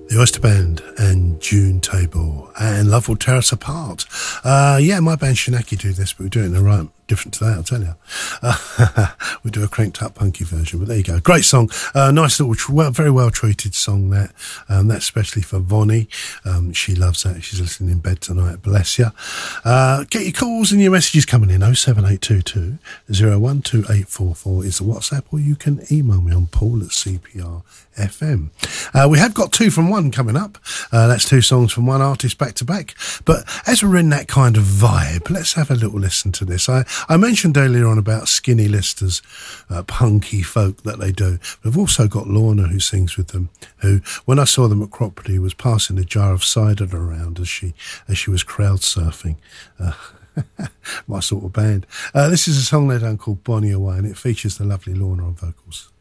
The Oyster Band and June Table and Love Will Tear Us Apart. My band Shinaki do this, but we do it in a right different to that, I'll tell you. We do a cranked up punky version, but there you go. Great song. Nice little, very well treated song that. That's especially for Vonnie. She loves that. She's listening in bed tonight. Bless you. Get your calls and your messages coming in. 07822 012844 is the WhatsApp, or you can email me on paul@cprfm. We have got 2 from 1 coming up. That's 2 songs from one artist back to back. But as we're in that kind of vibe, let's have a little listen to this. I mentioned earlier on about Skinny Lister's punky folk that they do. We've also got Lorna, who sings with them, who, when I saw them at Cropley, was passing a jar of cider around as she was crowd surfing. My sort of band. This is a song they've done called Bonnie Away, and it features the lovely Lorna on vocals.